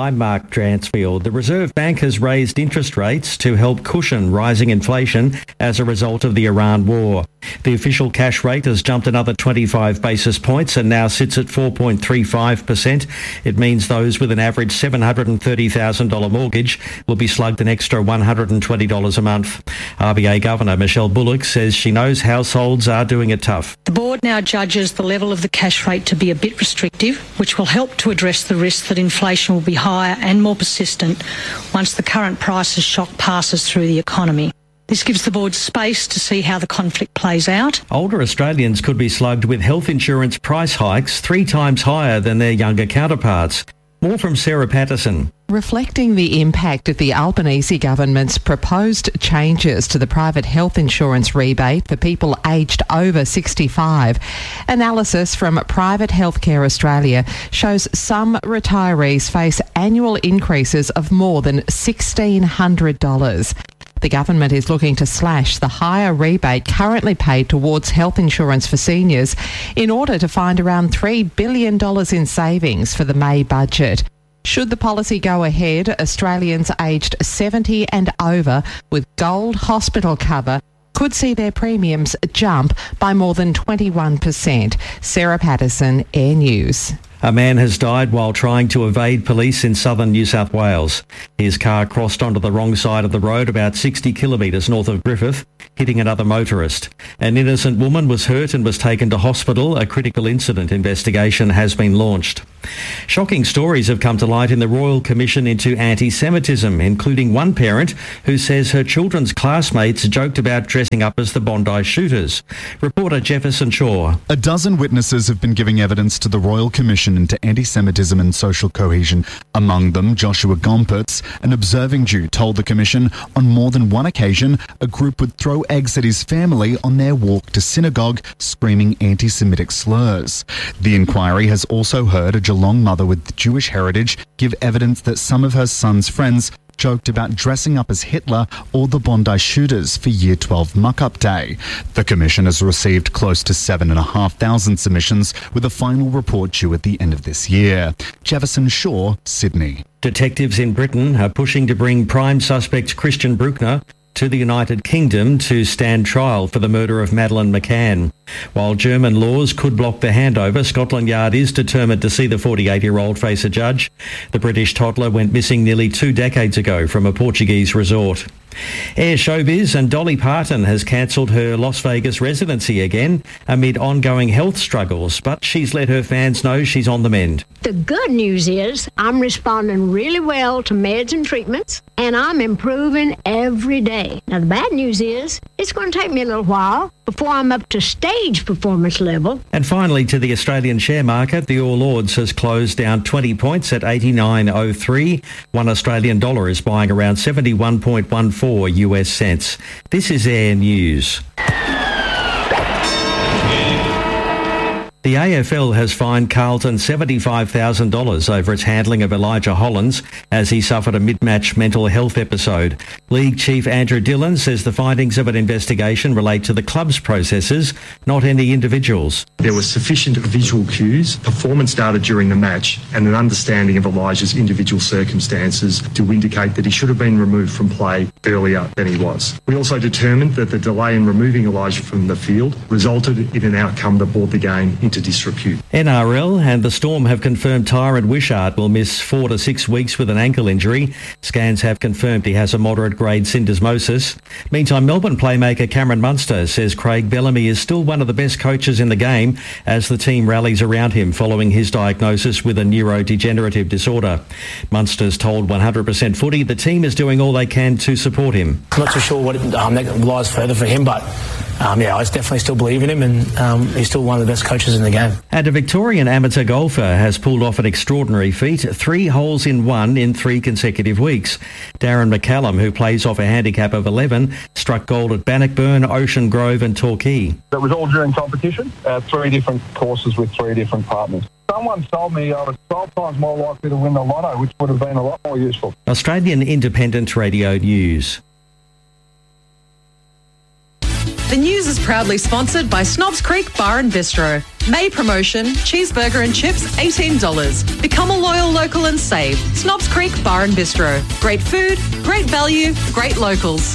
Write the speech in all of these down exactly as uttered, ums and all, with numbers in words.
I'm Mark Dransfield. The Reserve Bank has raised interest rates to help cushion rising inflation as a result of the Iran war. The official cash rate has jumped another twenty-five basis points and now sits at four point three five percent. It means those with an average seven hundred thirty thousand dollars mortgage will be slugged an extra one hundred twenty dollars a month. R B A Governor Michelle Bullock says she knows households are doing it tough. The board now judges the level of the cash rate to be a bit restrictive, which will help to address the risk that inflation will be higher and more persistent once the current prices shock passes through the economy. This gives the board space to see how the conflict plays out. Older Australians could be slugged with health insurance price hikes three times higher than their younger counterparts. More from Sarah Patterson. Reflecting the impact of the Albanese government's proposed changes to the private health insurance rebate for people aged over sixty-five, analysis from Private Healthcare Australia shows some retirees face annual increases of more than one thousand six hundred dollars. The government is looking to slash the higher rebate currently paid towards health insurance for seniors in order to find around three billion dollars in savings for the May budget. Should the policy go ahead, Australians aged seventy and over with gold hospital cover could see their premiums jump by more than twenty-one percent. Sarah Patterson, Air News. A man has died while trying to evade police in southern New South Wales. His car crossed onto the wrong side of the road about sixty kilometres north of Griffith, hitting another motorist. An innocent woman was hurt and was taken to hospital. A critical incident investigation has been launched. Shocking stories have come to light in the Royal Commission into Anti-Semitism, including one parent who says her children's classmates joked about dressing up as the Bondi shooters. Reporter Jefferson Shaw. A dozen witnesses have been giving evidence to the Royal Commission into anti-Semitism and social cohesion. Among them, Joshua Gompertz, an observing Jew, told the Commission on more than one occasion a group would throw eggs at his family on their walk to synagogue, screaming anti-Semitic slurs. The inquiry has also heard a Geelong mother with Jewish heritage give evidence that some of her son's friends joked about dressing up as Hitler or the Bondi shooters for Year twelve Muck-Up Day. The Commission has received close to seven thousand five hundred submissions, with a final report due at the end of this year. Jefferson Shaw, Sydney. Detectives in Britain are pushing to bring prime suspect Christian Bruckner to the United Kingdom to stand trial for the murder of Madeleine McCann. While German laws could block the handover, Scotland Yard is determined to see the forty-eight-year-old face a judge. The British toddler went missing nearly two decades ago from a Portuguese resort. Air Showbiz and Dolly Parton has cancelled her Las Vegas residency again amid ongoing health struggles, but she's let her fans know she's on the mend. The good news is I'm responding really well to meds and treatments, and I'm improving every day. Now, the bad news is it's going to take me a little while before I'm up to stage performance level. And finally, to the Australian share market, the All Ords has closed down twenty points at eighty-nine oh three. One Australian dollar is buying around seventy-one point one four U S cents. This is Air News. The A F L has fined Carlton seventy-five thousand dollars over its handling of Elijah Hollins as he suffered a mid-match mental health episode. League Chief Andrew Dillon says the findings of an investigation relate to the club's processes, not any individuals. There were sufficient visual cues, performance data during the match, and an understanding of Elijah's individual circumstances to indicate that he should have been removed from play earlier than he was. We also determined that the delay in removing Elijah from the field resulted in an outcome that brought the game into disrepute. N R L and the Storm have confirmed Tyron Wishart will miss four to six weeks with an ankle injury. Scans have confirmed he has a moderate grade syndesmosis. Meantime, Melbourne playmaker Cameron Munster says Craig Bellamy is still one of the best coaches in the game as the team rallies around him following his diagnosis with a neurodegenerative disorder. Munster's told one hundred percent Footy the team is doing all they can to support him. I'm not too sure what um, that lies further for him, but Um, yeah, I definitely still believe in him, and um, he's still one of the best coaches in the game. And a Victorian amateur golfer has pulled off an extraordinary feat, three holes in one in three consecutive weeks. Darren McCallum, who plays off a handicap of eleven, struck gold at Bannockburn, Ocean Grove and Torquay. It was all during competition, uh, three different courses with three different partners. Someone told me I was twelve times more likely to win the lotto, which would have been a lot more useful. Australian Independent Radio News. The news is proudly sponsored by Snobs Creek Bar and Bistro. May promotion, cheeseburger and chips, eighteen dollars. Become a loyal local and save. Snobs Creek Bar and Bistro. Great food, great value, great locals.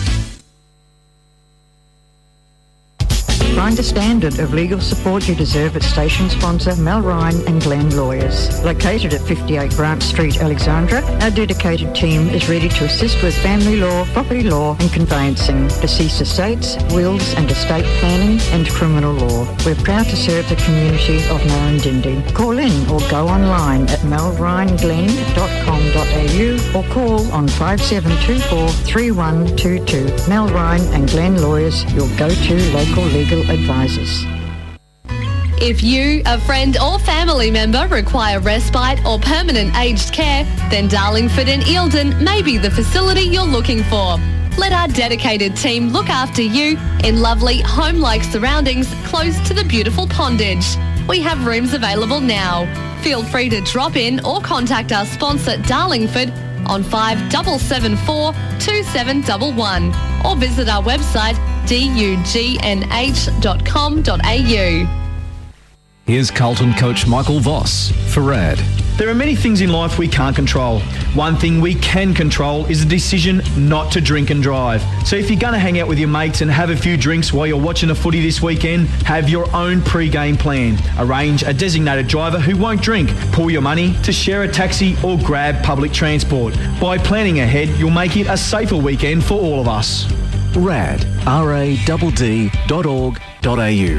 Find the standard of legal support you deserve at station sponsor Mel Ryan and Glenn Lawyers. Located at fifty-eight Grant Street, Alexandra, our dedicated team is ready to assist with family law, property law and conveyancing, deceased estates, wills and estate planning and criminal law. We're proud to serve the community of Narrandindi. Call in or go online at mel ryan glenn dot com dot a u or call on five seven two four, three one two two. Mel Ryan and Glenn Lawyers, your go-to local legal advisors. If you, a friend or family member require respite or permanent aged care, then Darlingford and Eildon may be the facility you're looking for. Let our dedicated team look after you in lovely home-like surroundings close to the beautiful Pondage. We have rooms available now. Feel free to drop in or contact our sponsor Darlingford on five seven seven four, two seven one one or visit our website d u g n h dot com dot a u. Here's Carlton coach Michael Voss for R A D. There are many things in life we can't control. One thing we can control is the decision not to drink and drive. So if you're going to hang out with your mates and have a few drinks while you're watching the footy this weekend, have your own pre-game plan. Arrange a designated driver who won't drink. Pool your money to share a taxi or grab public transport. By planning ahead, you'll make it a safer weekend for all of us. R A D, r a d d dot org dot a u.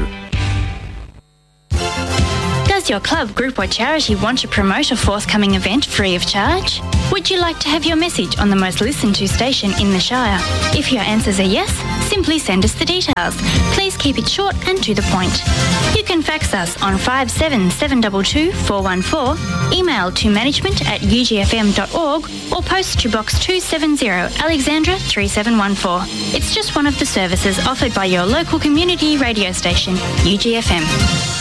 Does your club, group or charity want to promote a forthcoming event free of charge? Would you like to have your message on the most listened to station in the Shire? If your answers are yes, simply send us the details. Please keep it short and to the point. You can fax us on five seven seven two two, four one four, email to management at u g f m dot org or post to box two seventy, Alexandra three seven one four. It's just one of the services offered by your local community radio station, U G F M.